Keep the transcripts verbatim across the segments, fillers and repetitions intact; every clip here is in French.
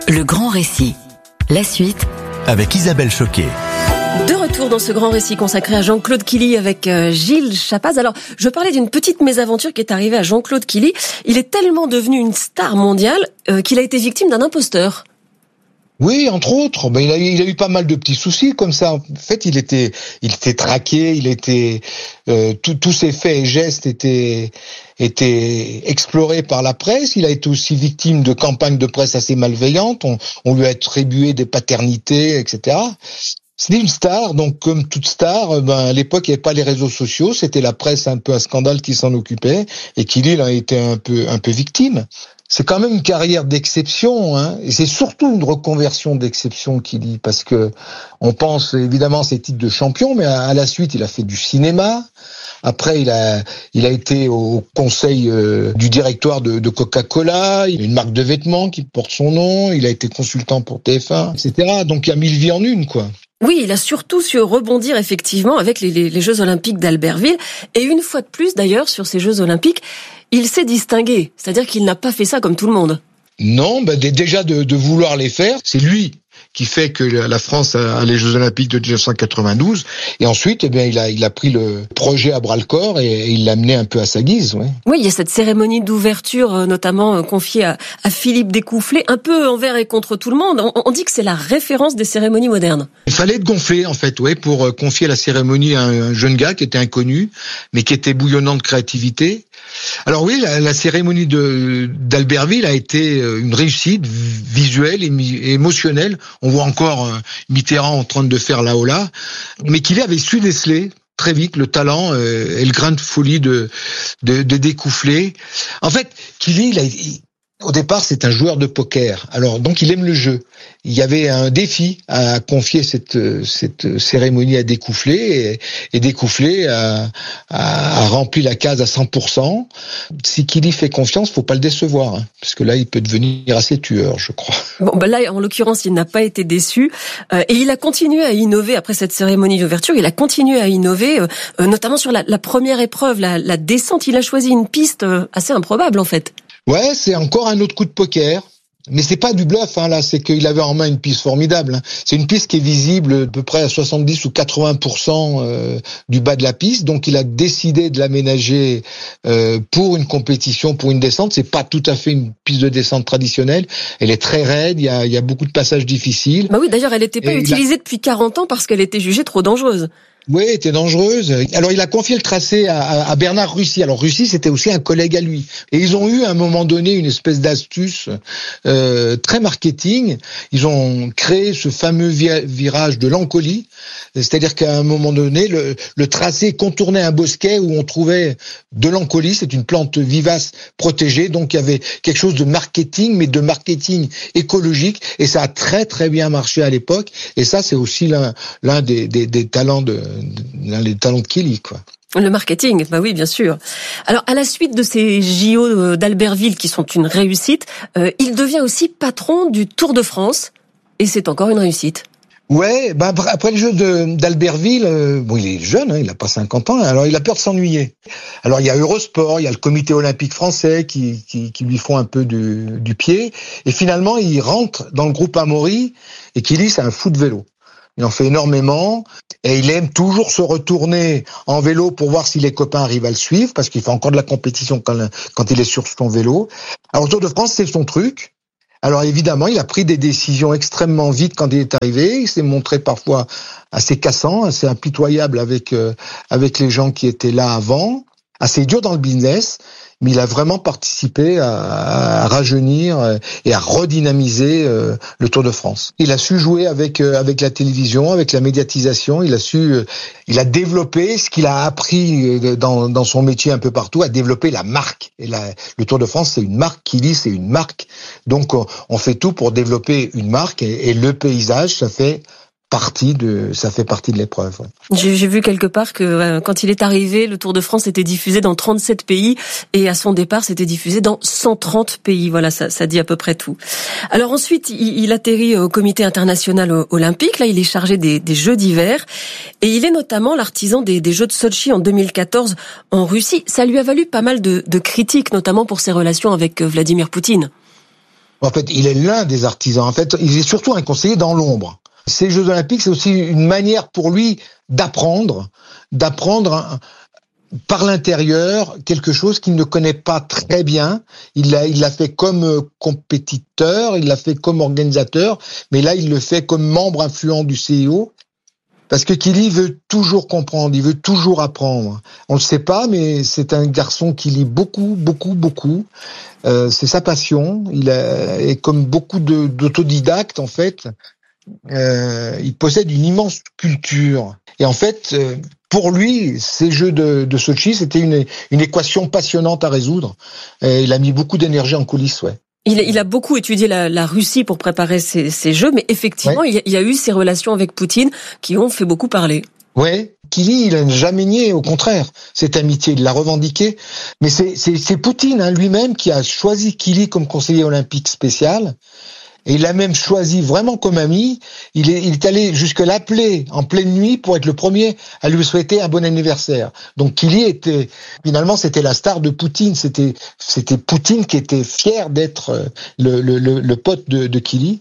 Le grand récit. La suite avec Isabelle Choquet. De retour dans ce grand récit consacré à Jean-Claude Killy avec euh, Gilles Chapaz. Alors, je parlais d'une petite mésaventure qui est arrivée à Jean-Claude Killy. Il est tellement devenu une star mondiale euh, qu'il a été victime d'un imposteur. Oui, entre autres. Ben, il a, il a eu pas mal de petits soucis comme ça. En fait, il était, il était traqué. Il était, euh, tous ses faits et gestes étaient, étaient explorés par la presse. Il a été aussi victime de campagnes de presse assez malveillantes. On, on lui a attribué des paternités, et cetera. C'était une star, donc comme toute star, ben à l'époque il n'y avait pas les réseaux sociaux, c'était la presse un peu un scandale qui s'en occupait, et Killy il a été un peu un peu victime. C'est quand même une carrière d'exception, hein, et c'est surtout une reconversion d'exception Killy, parce que on pense évidemment à ses titres de champion, mais à, à la suite il a fait du cinéma. Après, il a, il a été au conseil euh, du directoire de, de Coca-Cola. Il a une marque de vêtements qui porte son nom. Il a été consultant pour T F un, et cetera. Donc, il a mille vies en une, quoi. Oui, il a surtout su rebondir effectivement avec les, les, les Jeux Olympiques d'Albertville. Et une fois de plus, d'ailleurs, sur ces Jeux Olympiques, il s'est distingué. C'est-à-dire qu'il n'a pas fait ça comme tout le monde. Non, ben déjà de, de vouloir les faire, c'est lui qui fait que la France a les Jeux Olympiques de dix-neuf cent quatre-vingt-douze. Et ensuite, eh bien, il a, il a pris le projet à bras-le-corps et, et il l'a mené un peu à sa guise. Ouais. Oui, il y a cette cérémonie d'ouverture, notamment confiée à, à Philippe Découfflé, un peu envers et contre tout le monde. On, on dit que c'est la référence des cérémonies modernes. Il fallait être gonflé, en fait, ouais, pour confier la cérémonie à un jeune gars qui était inconnu, mais qui était bouillonnant de créativité. Alors oui, la, la cérémonie de d'Albertville a été une réussite visuelle et émotionnelle. On voit encore Mitterrand en train de faire là haut là, mais qu'il avait su déceler très vite le talent et le grain de folie de de, de Découfflé. En fait, Killy, il a, il, au départ, c'est un joueur de poker. Alors donc, il aime le jeu. Il y avait un défi à confier cette cette cérémonie à Découfflé et, et Découfflé a, a, a rempli la case à cent pour cent. Si Killy fait confiance, faut pas le décevoir, hein, parce que là, il peut devenir assez tueur, je crois. Bon, bah là, en l'occurrence, il n'a pas été déçu euh, et il a continué à innover après cette cérémonie d'ouverture. Il a continué à innover, euh, notamment sur la, la première épreuve, la, la descente. Il a choisi une piste assez improbable, en fait. Ouais, c'est encore un autre coup de poker. Mais c'est pas du bluff, hein, là, c'est qu'il avait en main une piste formidable. Hein. C'est une piste qui est visible à peu près à soixante-dix ou quatre-vingts pour cent euh, du bas de la piste, donc il a décidé de l'aménager euh, pour une compétition, pour une descente. C'est pas tout à fait une piste de descente traditionnelle. Elle est très raide, il y a, il y a beaucoup de passages difficiles. Bah oui, d'ailleurs, elle n'était pas Et utilisée a... depuis quarante ans parce qu'elle était jugée trop dangereuse. Oui, elle était dangereuse. Alors, il a confié le tracé à, à Bernard Russy. Alors, Russy, c'était aussi un collègue à lui. Et ils ont eu, à un moment donné, une espèce d'astuce euh, très marketing. Ils ont créé ce fameux vi- virage de l'Ancolie. C'est-à-dire qu'à un moment donné, le, le tracé contournait un bosquet où on trouvait de l'Ancolie. C'est une plante vivace protégée. Donc, il y avait quelque chose de marketing, mais de marketing écologique. Et ça a très, très bien marché à l'époque. Et ça, c'est aussi l'un, l'un des, des, des talents de... l'un des talents de Killy, quoi. Le marketing, bah oui, bien sûr. Alors, à la suite de ces J O d'Albertville qui sont une réussite, euh, il devient aussi patron du Tour de France, et c'est encore une réussite. Ouais, bah après le jeu de, d'Albertville, euh, bon, il est jeune, hein, il a pas cinquante ans, alors il a peur de s'ennuyer. Alors il y a Eurosport, il y a le Comité olympique français qui, qui, qui lui font un peu du, du pied, et finalement il rentre dans le groupe Amaury, et Killy, c'est un fou de vélo. Il en fait énormément et il aime toujours se retourner en vélo pour voir si les copains arrivent à le suivre parce qu'il fait encore de la compétition quand, quand il est sur son vélo. Alors, au Tour de France, c'est son truc. Alors, évidemment, il a pris des décisions extrêmement vite quand il est arrivé. Il s'est montré parfois assez cassant, assez impitoyable avec, euh, avec les gens qui étaient là avant. Assez dur dans le business, mais il a vraiment participé à, à rajeunir et à redynamiser euh, le Tour de France. Il a su jouer avec euh, avec la télévision, avec la médiatisation. Il a su, euh, il a développé ce qu'il a appris dans dans son métier un peu partout, à développer la marque. Et la, le Tour de France, c'est une marque. Killy, c'est une marque. Donc on, on fait tout pour développer une marque et, et le paysage, ça fait partie de, ça fait partie de l'épreuve. Ouais. J'ai, j'ai vu quelque part que euh, quand il est arrivé, le Tour de France était diffusé dans trente-sept pays et à son départ, c'était diffusé dans cent trente pays. Voilà, ça, ça dit à peu près tout. Alors ensuite, il, il atterrit au Comité international olympique. Là, il est chargé des, des Jeux d'hiver et il est notamment l'artisan des, des Jeux de Sotchi en deux mille quatorze en Russie. Ça lui a valu pas mal de, de critiques, notamment pour ses relations avec Vladimir Poutine. En fait, il est l'un des artisans. En fait, il est surtout un conseiller dans l'ombre. Ces Jeux Olympiques, c'est aussi une manière pour lui d'apprendre, d'apprendre par l'intérieur quelque chose qu'il ne connaît pas très bien. Il l'a, il l'a fait comme compétiteur, il l'a fait comme organisateur, mais là, il le fait comme membre influent du C I O. Parce que Kili veut toujours comprendre, il veut toujours apprendre. On le sait pas, mais c'est un garçon qui lit beaucoup, beaucoup, beaucoup. Euh, c'est sa passion. Il a, et comme beaucoup de, d'autodidactes, en fait, euh, il possède une immense culture. Et en fait, euh, pour lui, ces Jeux de, de Sotchi, c'était une, une équation passionnante à résoudre. Et il a mis beaucoup d'énergie en coulisses, ouais. Il a, il a beaucoup étudié la, la Russie pour préparer ces, ces Jeux, mais effectivement, ouais. il, y a, il y a eu ces relations avec Poutine qui ont fait beaucoup parler. Ouais, Kili, il n'a jamais nié, au contraire, cette amitié, il l'a revendiquée. Mais c'est, c'est, c'est Poutine hein, lui-même qui a choisi Kili comme conseiller olympique spécial. Et il l'a même choisi vraiment comme ami. Il est, il est allé jusque l'appeler en pleine nuit pour être le premier à lui souhaiter un bon anniversaire. Donc Kili était, finalement, c'était la star de Poutine. C'était, c'était Poutine qui était fier d'être le, le, le, le pote de, de Kili.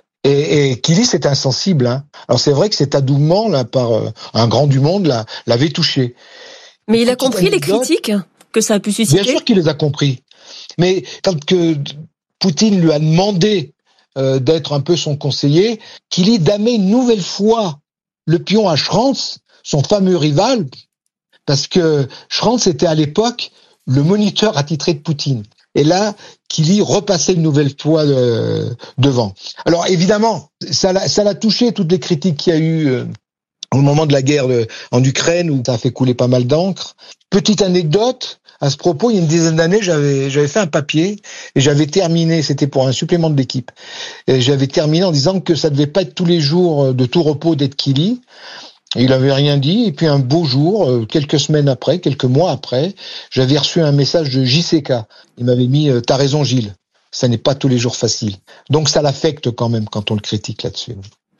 Et, et Kili, c'est insensible. Hein. Alors c'est vrai que cet adoubement là par euh, un grand du monde là, l'avait touché. Mais il a compris les critiques que ça a pu susciter. Bien sûr qu'il les a compris. Mais quand que Poutine lui a demandé Euh, d'être un peu son conseiller, Kili damait une nouvelle fois le pion à Schranz, son fameux rival, parce que Schranz était à l'époque le moniteur attitré de Poutine. Et là, Kili repassait une nouvelle fois euh, devant. Alors évidemment, ça l'a, ça l'a touché, toutes les critiques qu'il y a eu euh, au moment de la guerre de, en Ukraine, où ça a fait couler pas mal d'encre. Petite anecdote, à ce propos, il y a une dizaine d'années, j'avais, j'avais fait un papier et j'avais terminé, c'était pour un supplément de l'équipe, et j'avais terminé en disant que ça devait pas être tous les jours de tout repos d'être Kili. Il avait rien dit, et puis un beau jour, quelques semaines après, quelques mois après, j'avais reçu un message de J C K. Il m'avait mis « T'as raison Gilles, ça n'est pas tous les jours facile ». Donc ça l'affecte quand même quand on le critique là-dessus.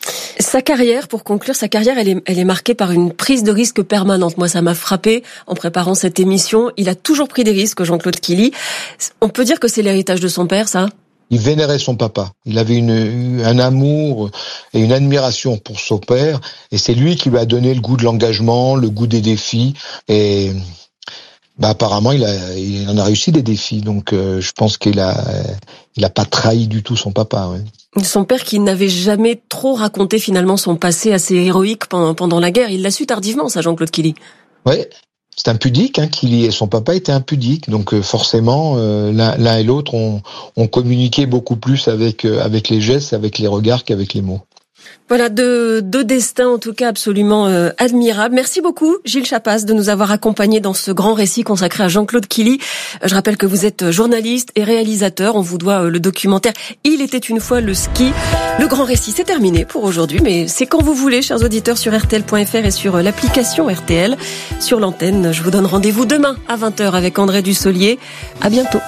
Sa carrière, pour conclure, sa carrière, elle est, elle est marquée par une prise de risque permanente. Moi, ça m'a frappé en préparant cette émission. Il a toujours pris des risques, Jean-Claude Kili. On peut dire que c'est l'héritage de son père, ça ? Il vénérait son papa. Il avait une, un amour et une admiration pour son père. Et c'est lui qui lui a donné le goût de l'engagement, le goût des défis. Et bah, apparemment, il, a, il en a réussi des défis. Donc, euh, je pense qu'il a, il a pas trahi du tout son papa. Ouais. Son père qui n'avait jamais trop raconté finalement son passé assez héroïque pendant, pendant la guerre. Il l'a su tardivement, ça, Jean-Claude Kili. Oui, c'est impudique. Hein, Kili et son papa étaient impudiques. Donc euh, forcément, euh, l'un, l'un et l'autre ont, ont communiqué beaucoup plus avec, euh, avec les gestes, avec les regards qu'avec les mots. Voilà, deux, deux destins en tout cas absolument euh, admirables. Merci beaucoup Gilles Chapas de nous avoir accompagnés dans ce grand récit consacré à Jean-Claude Kili. Je rappelle que vous êtes journaliste et réalisateur. On vous doit euh, le documentaire « Il était une fois le ski ». Le grand récit, c'est terminé pour aujourd'hui, mais c'est quand vous voulez, chers auditeurs, sur R T L point F R et sur euh, l'application R T L. Sur l'antenne, je vous donne rendez-vous demain à vingt heures avec André Dussolier. À bientôt.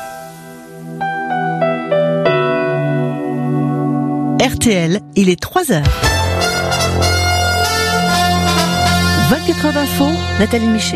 R T L, il est trois heures. vingt-quatre heures d'info, Nathalie Michet.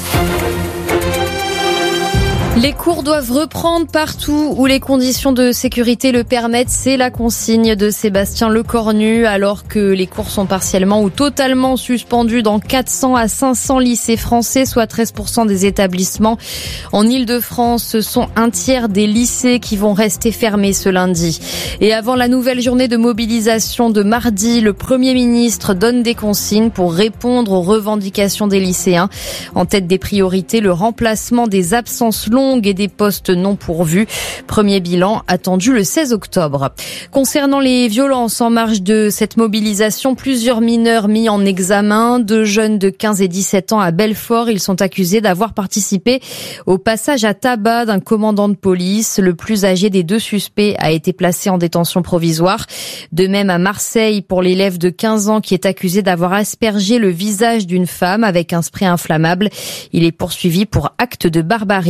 Les cours doivent reprendre partout où les conditions de sécurité le permettent. C'est la consigne de Sébastien Lecornu, alors que les cours sont partiellement ou totalement suspendus dans quatre cents à cinq cents lycées français, soit treize pour cent des établissements. En Île-de-France, ce sont un tiers des lycées qui vont rester fermés ce lundi. Et avant la nouvelle journée de mobilisation de mardi, le Premier ministre donne des consignes pour répondre aux revendications des lycéens. En tête des priorités, le remplacement des absences longues et des postes non pourvus. Premier bilan attendu le seize octobre. Concernant les violences en marge de cette mobilisation, plusieurs mineurs mis en examen, deux jeunes de quinze et dix-sept ans à Belfort. Ils sont accusés d'avoir participé au passage à tabac d'un commandant de police. Le plus âgé des deux suspects a été placé en détention provisoire. De même à Marseille pour l'élève de quinze ans qui est accusé d'avoir aspergé le visage d'une femme avec un spray inflammable. Il est poursuivi pour acte de barbarie.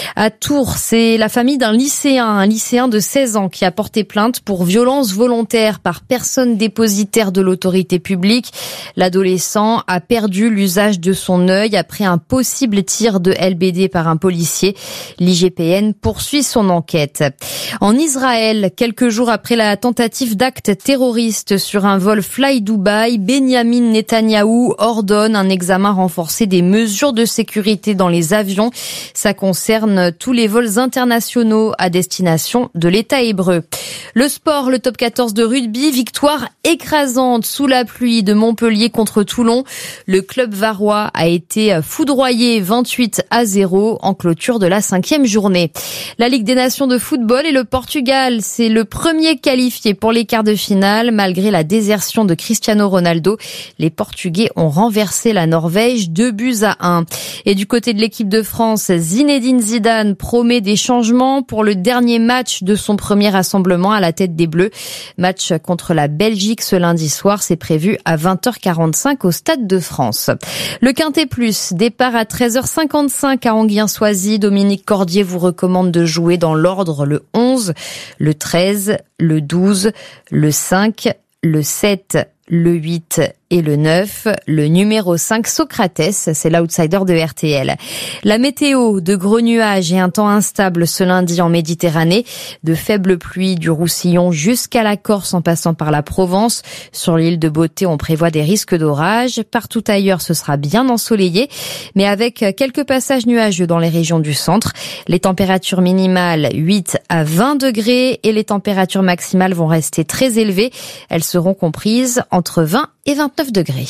À Tours, c'est la famille d'un lycéen, un lycéen de seize ans qui a porté plainte pour violence volontaire par personne dépositaire de l'autorité publique. L'adolescent a perdu l'usage de son œil après un possible tir de L B D par un policier. L'I G P N poursuit son enquête. En Israël, quelques jours après la tentative d'acte terroriste sur un vol Fly Dubai, Benjamin Netanyahou ordonne un examen renforcé des mesures de sécurité dans les avions. Ça concerne tous les vols internationaux à destination de l'État hébreu. Le sport, le top quatorze de rugby, victoire écrasante sous la pluie de Montpellier contre Toulon. Le club varois a été foudroyé vingt-huit à zéro en clôture de la cinquième journée. La Ligue des Nations de football et le Portugal, c'est le premier qualifié pour les quarts de finale. Malgré la désertion de Cristiano Ronaldo, les Portugais ont renversé la Norvège deux buts à un. Et du côté de l'équipe de France, Zinedine Zidane promet des changements pour le dernier match de son premier rassemblement à la tête des Bleus. Match contre la Belgique ce lundi soir, c'est prévu à vingt heures quarante-cinq au Stade de France. Le Quintet Plus, départ à treize heures cinquante-cinq à Anguien-Soisy. Dominique Cordier vous recommande de jouer dans l'ordre le onze, le treize, le douze, le cinq, le sept, le huit et le neuf. Le numéro cinq, Socrates, c'est l'outsider de R T L. La météo, de gros nuages et un temps instable ce lundi en Méditerranée. De faibles pluies du Roussillon jusqu'à la Corse en passant par la Provence. Sur l'île de Beauté, on prévoit des risques d'orage. Partout ailleurs, ce sera bien ensoleillé, mais avec quelques passages nuageux dans les régions du centre. Les températures minimales, huit à vingt degrés, et les températures maximales vont rester très élevées. Elles seront comprises entre vingt et vingt-neuf degrés.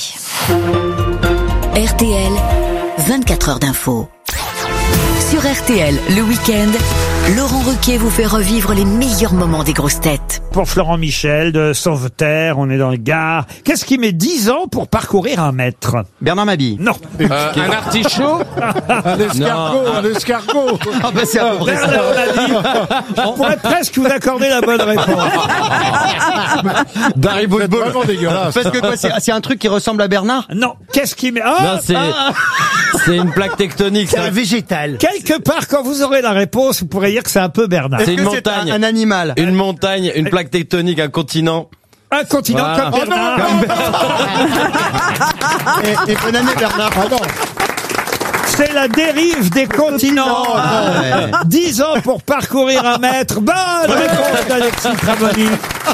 R T L, vingt-quatre heures d'info. Sur R T L, le week-end, Laurent Ruquier vous fait revivre les meilleurs moments des grosses têtes. Pour Florent Michel de Sauveterre, on est dans le Gard. Qu'est-ce qui met dix ans pour parcourir un mètre? Bernard Mabille. Non. Euh, un artichaut. Un escargot, un escargot. Ah bah c'est à peu près ça. Bernard Mabille. On pourrait presque vous accorder la bonne réponse. Barry C'est Boudboul. vraiment dégueulasse. Parce que quoi, c'est, c'est un truc qui ressemble à Bernard? Non. Qu'est-ce qui met... Ah, Non, c'est, ah, c'est une plaque tectonique. C'est ça. un végétal. quelque part, quand vous aurez la réponse, vous pourrez dire que c'est un peu Bernard. C'est Est-ce une que c'est montagne. un, un animal? Une montagne, une plaque tectonique, un continent. Un continent Voilà. comme Bernard. Et, et bonne année Bernard. Ah non. C'est la dérive des continents. Ah, ouais. Dix ans pour parcourir un mètre. Bonne réponse d'Alexis Tramoni.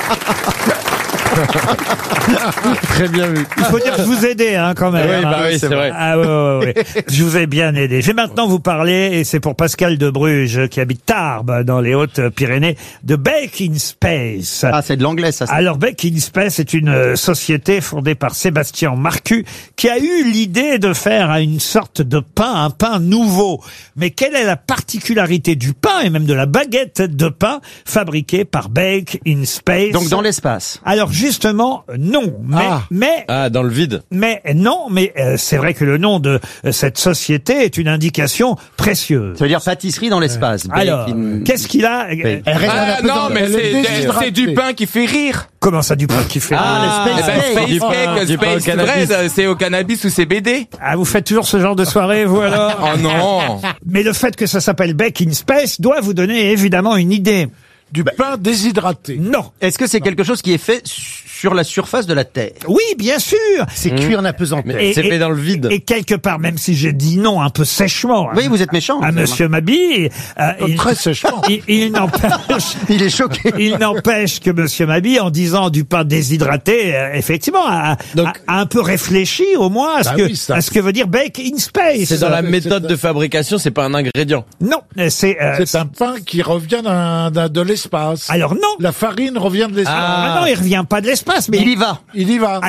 Très bien vu. Il faut dire que je vous aidais, hein, quand même. Oui, bah hein. oui, c'est vrai. Ah ouais, ouais, ouais. Je vous ai bien aidé. Je vais maintenant vous parler, et c'est pour Pascal de Bruges, qui habite Tarbes, dans les Hautes-Pyrénées, de Bake in Space. Ah, c'est de l'anglais ça. c'est- Alors, Bake in Space est une euh, société fondée par Sébastien Marcu, qui a eu l'idée de faire une sorte de pain, un pain nouveau. Mais quelle est la particularité du pain, et même de la baguette de pain, fabriquée par Bake in Space? Donc dans l'espace. Alors justement, non. Mais, Ah. mais, Ah, dans le vide. mais non, mais euh, c'est vrai que le nom de euh, cette société est une indication précieuse. Ça veut dire pâtisserie dans l'espace. Alors, Bake in- qu'est-ce qu'il a euh, Bake. Elle reste un Ah peu non, dans- mais elle est c'est, déshydratée. c'est du pain qui fait rire. Comment ça, du pain qui fait Ah, Eh les ben, space Space Du pain- Cake, du pain au Space cannabis. Bread, c'est au cannabis ou c'est B D. Ah, vous faites toujours ce genre de soirée, vous alors? Oh non. Mais le fait que ça s'appelle Bake in Space doit vous donner évidemment une idée. Du pain déshydraté. Non. Est-ce que c'est quelque chose qui est fait sur la surface de la Terre? Oui, bien sûr. C'est cuit en apesanteur. Mais c'est fait dans le vide. Et quelque part, même si j'ai dit non un peu sèchement. Oui, hein, vous êtes méchant. à Monsieur Mabille, euh, il, Très sèchement. il, il n'empêche, Il est choqué. il n'empêche que Monsieur Mabille, en disant du pain déshydraté, euh, effectivement, a, Donc- a- a un peu réfléchi au moins à ce Bah que oui, ça- à ce que veut dire Bake in Space. C'est dans la c'est- méthode c'est- de fabrication, c'est pas un ingrédient. Non, c'est euh, C'est un pain qui revient d'un, d'un- de l'espace. alors non. La farine revient de l'espace. Ah non, il revient pas de l'espace, mais Il y va. Il y va.